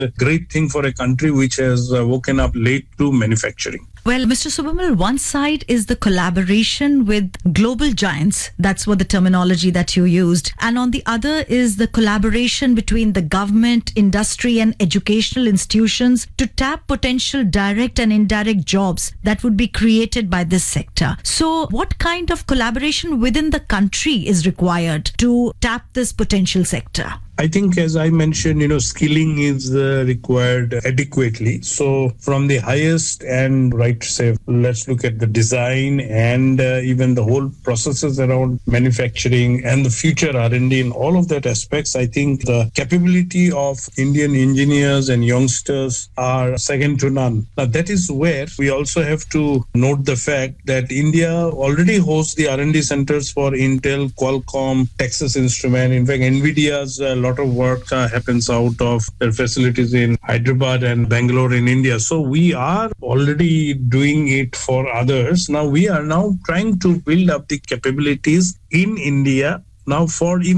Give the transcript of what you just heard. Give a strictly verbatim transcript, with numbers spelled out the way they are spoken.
a great thing for a country which has uh, woken up late to manufacturing. Well, Mister Subamal, one side is the collaboration with global giants. That's what the terminology that you used. And on the other is the collaboration between the government, industry and educational institutions to tap potential direct and indirect jobs that would be created by this sector. So what kind of collaboration within the country is required to tap this potential sector? I think, as I mentioned, you know, skilling is uh, required adequately. So from the highest and right, say, let's look at the design and uh, even the whole processes around manufacturing and the future R and D and all of that aspects. I think the capability of Indian engineers and youngsters are second to none. Now, that is where we also have to note the fact that India already hosts the R and D centers for Intel, Qualcomm, Texas Instruments. In fact, NVIDIA's a lot of work uh, happens out of their facilities in Hyderabad and Bangalore in India. So we are already doing it for others. Now we are now trying to build up the capabilities in India now for even